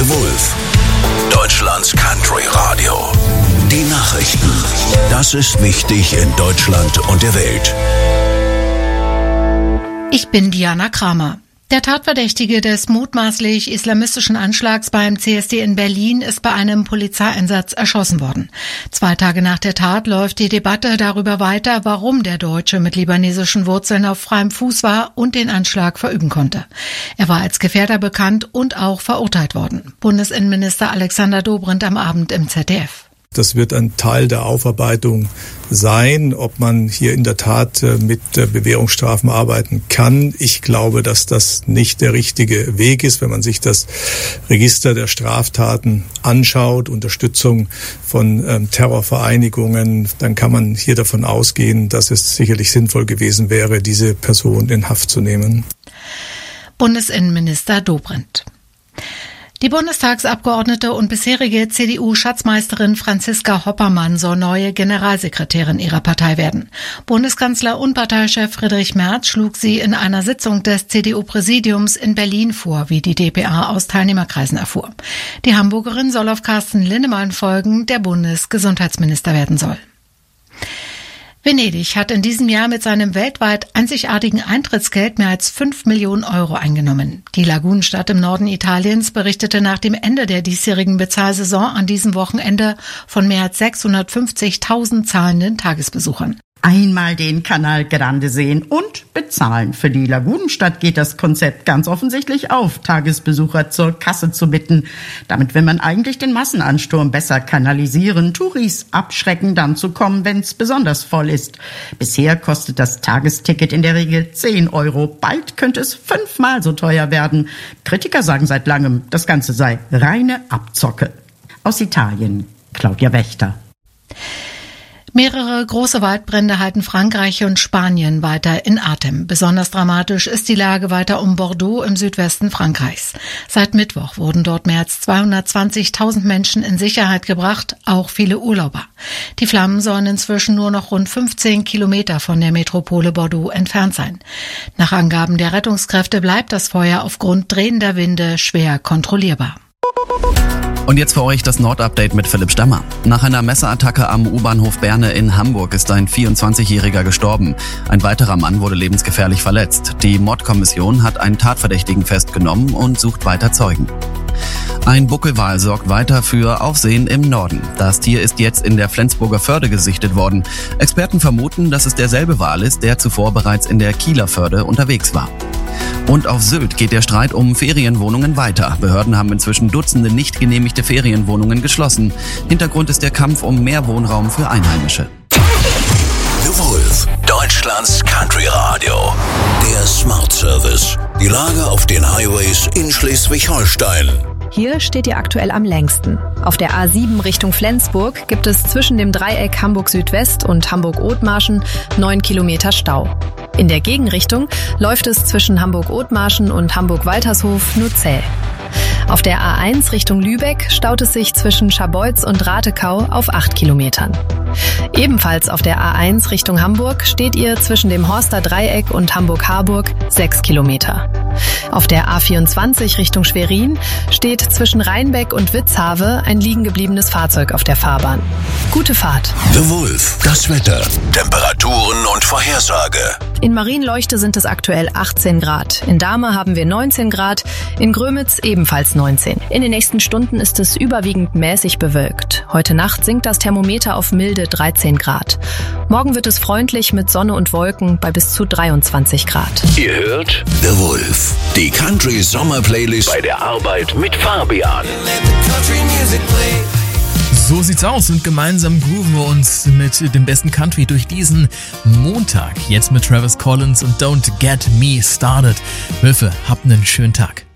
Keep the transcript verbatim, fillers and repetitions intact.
The Wolf, Deutschlands Country Radio. Die Nachrichten. Das ist wichtig in Deutschland und der Welt. Ich bin Diana Kramer. Der Tatverdächtige des mutmaßlich islamistischen Anschlags beim C S D in Berlin ist bei einem Polizeieinsatz erschossen worden. Zwei Tage nach der Tat läuft die Debatte darüber weiter, warum der Deutsche mit libanesischen Wurzeln auf freiem Fuß war und den Anschlag verüben konnte. Er war als Gefährder bekannt und auch verurteilt worden. Bundesinnenminister Alexander Dobrindt am Abend im Z D F. Das wird ein Teil der Aufarbeitung sein, ob man hier in der Tat mit Bewährungsstrafen arbeiten kann. Ich glaube, dass das nicht der richtige Weg ist, wenn man sich das Register der Straftaten anschaut, Unterstützung von ähm, Terrorvereinigungen, dann kann man hier davon ausgehen, dass es sicherlich sinnvoll gewesen wäre, diese Person in Haft zu nehmen. Bundesinnenminister Dobrindt. Die Bundestagsabgeordnete und bisherige C D U-Schatzmeisterin Franziska Hoppermann soll neue Generalsekretärin ihrer Partei werden. Bundeskanzler und Parteichef Friedrich Merz schlug sie in einer Sitzung des C D U-Präsidiums in Berlin vor, wie die D P A aus Teilnehmerkreisen erfuhr. Die Hamburgerin soll auf Carsten Linnemann folgen, der Bundesgesundheitsminister werden soll. Venedig hat in diesem Jahr mit seinem weltweit einzigartigen Eintrittsgeld mehr als fünf Millionen Euro eingenommen. Die Lagunenstadt im Norden Italiens berichtete nach dem Ende der diesjährigen Bezahlsaison an diesem Wochenende von mehr als sechshundertfünfzigtausend zahlenden Tagesbesuchern. Einmal den Canal Grande sehen und bezahlen. Für die Lagunenstadt geht das Konzept ganz offensichtlich auf, Tagesbesucher zur Kasse zu bitten. Damit will man eigentlich den Massenansturm besser kanalisieren, Touris abschrecken, dann zu kommen, wenn es besonders voll ist. Bisher kostet das Tagesticket in der Regel zehn Euro. Bald könnte es fünfmal so teuer werden. Kritiker sagen seit langem, das Ganze sei reine Abzocke. Aus Italien, Claudia Wächter. Mehrere große Waldbrände halten Frankreich und Spanien weiter in Atem. Besonders dramatisch ist die Lage weiter um Bordeaux im Südwesten Frankreichs. Seit Mittwoch wurden dort mehr als zweihundertzwanzigtausend Menschen in Sicherheit gebracht, auch viele Urlauber. Die Flammen sollen inzwischen nur noch rund fünfzehn Kilometer von der Metropole Bordeaux entfernt sein. Nach Angaben der Rettungskräfte bleibt das Feuer aufgrund drehender Winde schwer kontrollierbar. Und jetzt für euch das Nord-Update mit Philipp Stammer. Nach einer Messerattacke am U-Bahnhof Berne in Hamburg ist ein vierundzwanzigjähriger gestorben. Ein weiterer Mann wurde lebensgefährlich verletzt. Die Mordkommission hat einen Tatverdächtigen festgenommen und sucht weiter Zeugen. Ein Buckelwal sorgt weiter für Aufsehen im Norden. Das Tier ist jetzt in der Flensburger Förde gesichtet worden. Experten vermuten, dass es derselbe Wal ist, der zuvor bereits in der Kieler Förde unterwegs war. Und auf Sylt geht der Streit um Ferienwohnungen weiter. Behörden haben inzwischen Dutzende nicht genehmigte Ferienwohnungen geschlossen. Hintergrund ist der Kampf um mehr Wohnraum für Einheimische. The Wolf, Deutschlands Country Radio. Der Smart Service. Die Lage auf den Highways in Schleswig-Holstein. Hier steht ihr aktuell am längsten. Auf der A sieben Richtung Flensburg gibt es zwischen dem Dreieck Hamburg Südwest und Hamburg-Othmarschen neun Kilometer Stau. In der Gegenrichtung läuft es zwischen Hamburg-Othmarschen und Hamburg-Waltershof nur zäh. Auf der A eins Richtung Lübeck staut es sich zwischen Scharbeutz und Ratekau auf acht Kilometern. Ebenfalls auf der A eins Richtung Hamburg steht ihr zwischen dem Horster Dreieck und Hamburg-Harburg sechs Kilometer. Auf der A vierundzwanzig Richtung Schwerin steht zwischen Rheinbeck und Witzhave ein liegen gebliebenes Fahrzeug auf der Fahrbahn. Gute Fahrt. The Wolf, das Wetter, Temperaturen und Vorhersage. In Marienleuchte sind es aktuell achtzehn Grad. In Dahme haben wir neunzehn Grad, in Grömitz ebenfalls neunzehn. In den nächsten Stunden ist es überwiegend mäßig bewölkt. Heute Nacht sinkt das Thermometer auf milde dreizehn Grad. Morgen wird es freundlich mit Sonne und Wolken bei bis zu dreiundzwanzig Grad. Ihr hört The Wolf, die Country Sommer Playlist bei der Arbeit mit Fabian. So sieht's aus und gemeinsam grooven wir uns mit dem besten Country durch diesen Montag. Jetzt mit Travis Collins und Don't Get Me Started. Wölfe, habt einen schönen Tag.